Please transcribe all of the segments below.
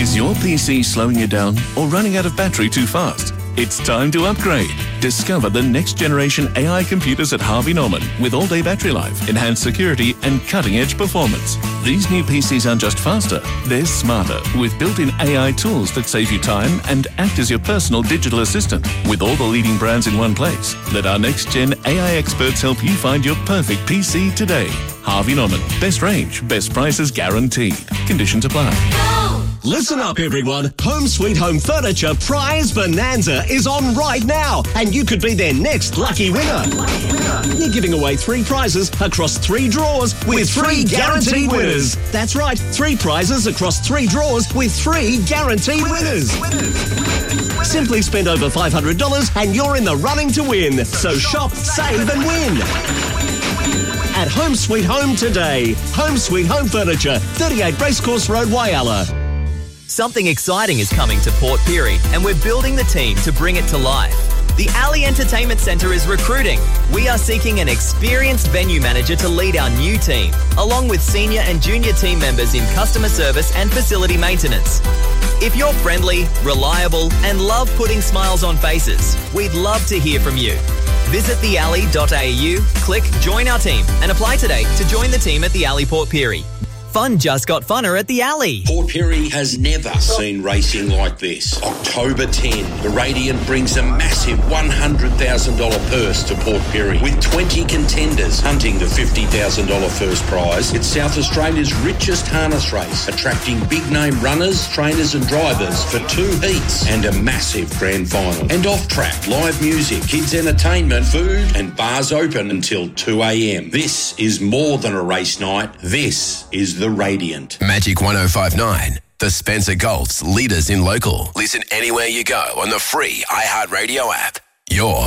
Is your PC slowing you down or running out of battery too fast? It's time to upgrade. Discover the next generation AI computers at Harvey Norman with all-day battery life, enhanced security and cutting-edge performance. These new PCs aren't just faster, they're smarter with built-in AI tools that save you time and act as your personal digital assistant. With all the leading brands in one place, let our next-gen AI experts help you find your perfect PC today. Harvey Norman. Best range, best prices guaranteed. Conditions apply. Listen up, everyone. Home Sweet Home Furniture Prize Bonanza is on right now, and you could be their next lucky winner. You're giving away 3 prizes across 3 draws with 3 guaranteed winners. That's right, 3 prizes across 3 draws with 3 guaranteed winners. Simply spend over $500 and you're in the running to win. So shop, save and win at Home Sweet Home today. Home Sweet Home Furniture, 38 Racecourse Road, Whyalla. Something exciting is coming to Port Pirie, and we're building the team to bring it to life. The Alley Entertainment Centre is recruiting. We are seeking an experienced venue manager to lead our new team, along with senior and junior team members in customer service and facility maintenance. If you're friendly, reliable, and love putting smiles on faces, we'd love to hear from you. Visit thealley.au, click Join Our Team, and apply today to join the team at the Alley Port Pirie. Fun just got funner at the Alley. Port Pirie has never seen racing like this. October 10, the Radiant brings a massive $100,000 purse to Port Pirie, with 20 contenders hunting the $50,000 first prize. It's South Australia's richest harness race, attracting big-name runners, trainers and drivers for 2 heats and a massive grand final. And off-track, live music, kids' entertainment, food and bars open until 2 a.m. This is more than a race night. This is the Radiant. Magic 105.9, the Spencer Gulf's leaders in local. Listen anywhere you go on the free iHeartRadio app. Your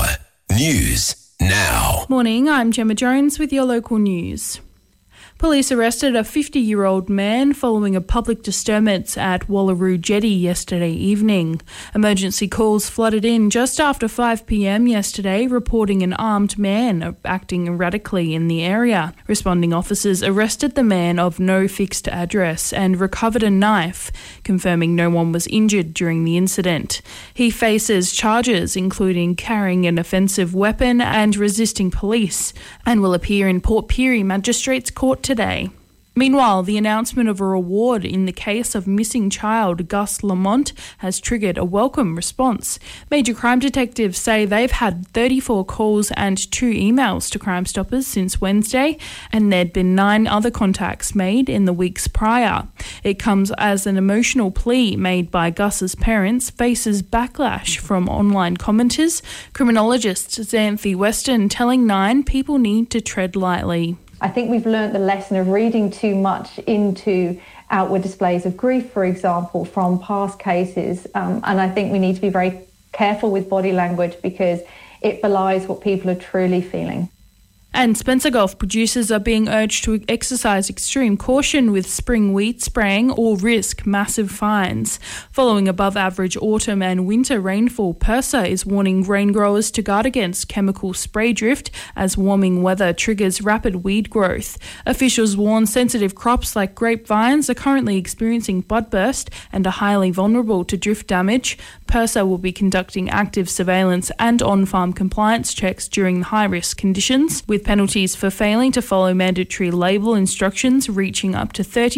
news now. Morning, I'm Gemma Jones with your local news. Police arrested a 50-year-old man following a public disturbance at Wallaroo Jetty yesterday evening. Emergency calls flooded in just after 5 p.m. yesterday, reporting an armed man acting erratically in the area. Responding officers arrested the man of no fixed address and recovered a knife, confirming no one was injured during the incident. He faces charges including carrying an offensive weapon and resisting police, and will appear in Port Pirie Magistrates Court today. Meanwhile, the announcement of a reward in the case of missing child Gus Lamont has triggered a welcome response. Major crime detectives say they've had 34 calls and 2 emails to Crime Stoppers since Wednesday, and there'd been 9 other contacts made in the weeks prior. It comes as an emotional plea made by Gus's parents faces backlash from online commenters. Criminologist Xanthi Weston telling Nine people need to tread lightly. I think we've learnt the lesson of reading too much into outward displays of grief, for example, from past cases. And I think we need to be very careful with body language because it belies what people are truly feeling. And Spencer Gulf producers are being urged to exercise extreme caution with spring wheat spraying or risk massive fines. Following above average autumn and winter rainfall, PIRSA is warning grain growers to guard against chemical spray drift as warming weather triggers rapid weed growth. Officials warn sensitive crops like grapevines are currently experiencing budburst and are highly vulnerable to drift damage. PIRSA will be conducting active surveillance and on-farm compliance checks during high-risk conditions, with penalties for failing to follow mandatory label instructions reaching up to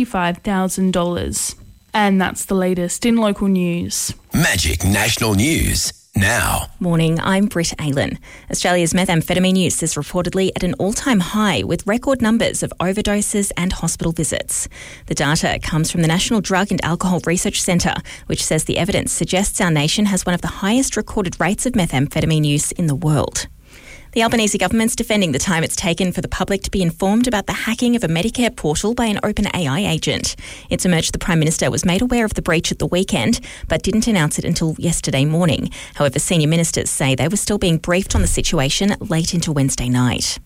$35,000. And that's the latest in local news. Magic National News now. Morning, I'm Britt Aylen. Australia's methamphetamine use is reportedly at an all-time high with record numbers of overdoses and hospital visits. The data comes from the National Drug and Alcohol Research Centre, which says the evidence suggests our nation has one of the highest recorded rates of methamphetamine use in the world. The Albanese government's defending the time it's taken for the public to be informed about the hacking of a Medicare portal by an OpenAI agent. It's emerged the Prime Minister was made aware of the breach at the weekend, but didn't announce it until yesterday morning. However, senior ministers say they were still being briefed on the situation late into Wednesday night.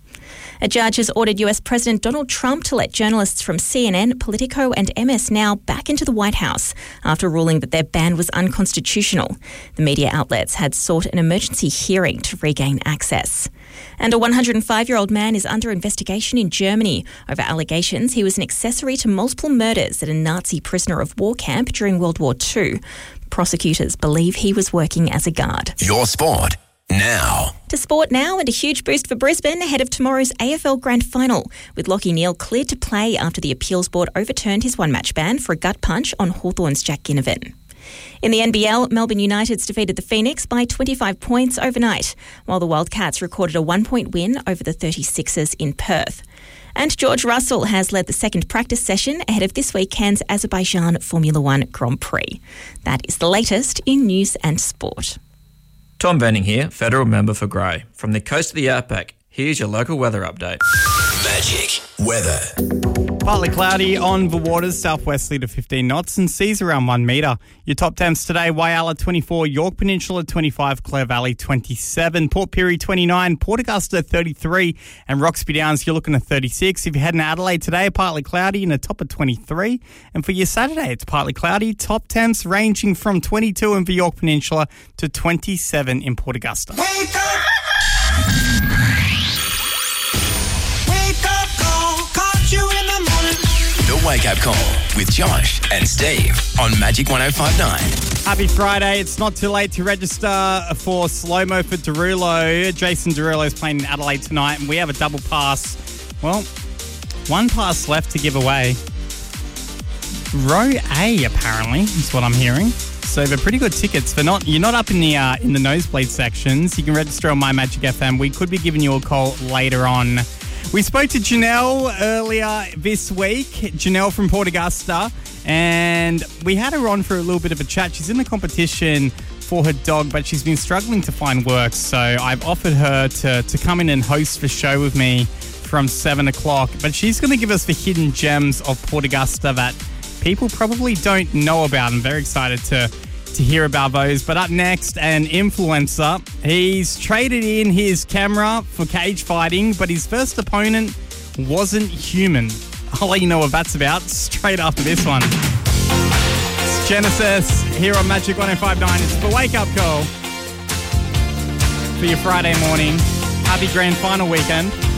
A judge has ordered US President Donald Trump to let journalists from CNN, Politico and MS Now back into the White House after ruling that their ban was unconstitutional. The media outlets had sought an emergency hearing to regain access. And a 105-year-old man is under investigation in Germany over allegations he was an accessory to multiple murders at a Nazi prisoner of war camp during World War II. Prosecutors believe he was working as a guard. Your sport now. To sport now, and a huge boost for Brisbane ahead of tomorrow's AFL Grand Final, with Lachie Neale cleared to play after the appeals board overturned his one-match ban for a gut punch on Hawthorn's Jack Ginnivan. In the NBL, Melbourne United's defeated the Phoenix by 25 points overnight, while the Wildcats recorded a 1-point win over the 36ers in Perth. And George Russell has led the second practice session ahead of this weekend's Azerbaijan Formula One Grand Prix. That is the latest in news and sport. Tom Benning here, Federal Member for Grey. From the coast of the Outback, here's your local weather update. Magic weather. Partly cloudy on the waters, southwesterly to 15 knots and seas around 1 metre. Your top temps today, Whyalla 24, York Peninsula 25, Clare Valley 27, Port Pirie 29, Port Augusta 33 and Roxby Downs you're looking at 36. If you're heading to Adelaide today, partly cloudy and a top of 23. And for your Saturday, it's partly cloudy, top temps ranging from 22 in the York Peninsula to 27 in Port Augusta. Wake up! Wake up call, caught you in the morning. The Wake Up Call with Josh and Steve on Magic 105.9. Happy Friday. It's not too late to register for Slow-Mo for Derulo. Jason Derulo is playing in Adelaide tonight and we have a double pass. Well, one pass left to give away. Row A, apparently, is what I'm hearing. So they're pretty good tickets. You're not up in the nosebleed sections. You can register on My Magic FM. We could be giving you a call later on. We spoke to Janelle earlier this week, Janelle from Port Augusta, and we had her on for a little bit of a chat. She's in the competition for her dog, but she's been struggling to find work. So I've offered her to come in and host the show with me from 7 o'clock. But she's going to give us the hidden gems of Port Augusta that people probably don't know about. I'm very excited to hear about those. But up next, an influencer. He's traded in his camera for cage fighting, but his first opponent wasn't human. I'll let you know what that's about straight after this one. It's Genesis here on Magic 105.9. It's the wake-up call for your Friday morning. Happy grand final weekend.